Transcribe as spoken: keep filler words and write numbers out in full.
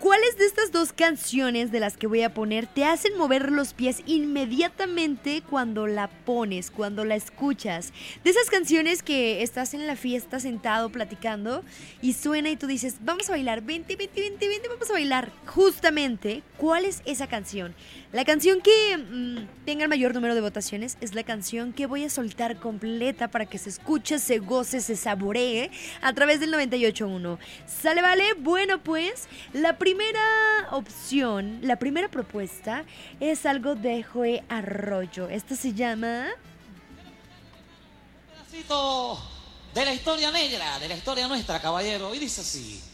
¿cuáles de estas dos canciones de las que voy a poner te hacen mover los pies inmediatamente cuando la pones, cuando la escuchas? De esas canciones que estás en la fiesta sentado platicando y suena y tú dices, vamos a bailar, vente, vente, vente, vente, vamos a bailar. Justamente, ¿cuál es esa canción? La canción que mmm, tenga el mayor número de votaciones es la canción que voy a soltar completa para que se escuche, se goce, se saboree a través del noventa y ocho punto uno. ¿Sale, vale? Bueno, pues la primera opción, la primera propuesta es algo de Joe Arroyo. Esta se llama... Un pedacito de la historia negra, de la historia nuestra, caballero, y dice así.